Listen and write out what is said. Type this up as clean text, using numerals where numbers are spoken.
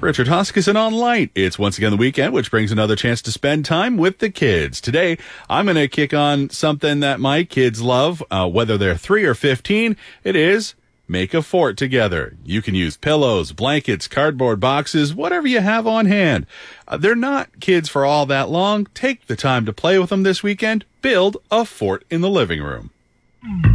Richard Huskisson on Light. It's once again the weekend, which brings another chance to spend time with the kids. Today, I'm going to kick on something that my kids love, whether they're 3 or 15. It is make a fort together. You can use pillows, blankets, cardboard boxes, whatever you have on hand. They're not kids for all that long. Take the time to play with them this weekend. Build a fort in the living room.